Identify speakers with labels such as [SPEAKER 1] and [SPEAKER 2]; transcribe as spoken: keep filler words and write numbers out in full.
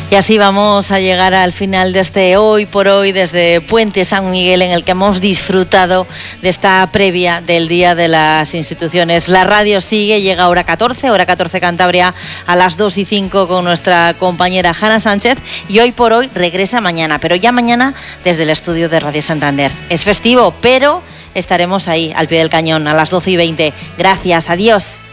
[SPEAKER 1] Y así vamos a llegar al final de este Hoy por Hoy desde Puente San Miguel, en el que hemos disfrutado de esta previa del Día de las Instituciones. La radio sigue, llega a hora catorce, hora catorce Cantabria, a las dos y cinco con nuestra compañera Hanna Sánchez, y Hoy por Hoy regresa mañana, pero ya mañana desde el estudio de Radio Santander. Es festivo, pero estaremos ahí al pie del cañón a las doce y veinte. Gracias, adiós.